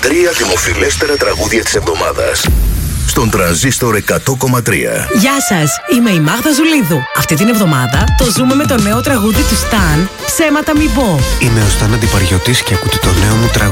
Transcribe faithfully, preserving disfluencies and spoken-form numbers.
τρία δημοφιλέστερα τραγούδια της εβδομάδας. Στον Τρανζίστορ εκατό κόμμα τρία. Γεια σας, είμαι η Μάγδα Ζουλίδου. Αυτή την εβδομάδα το ζούμε με το νέο τραγούδι του Σταν, «Ψέματα μη πω». Είμαι ο Σταν Αντιπαριωτής και ακούτε το νέο μου τραγούδι.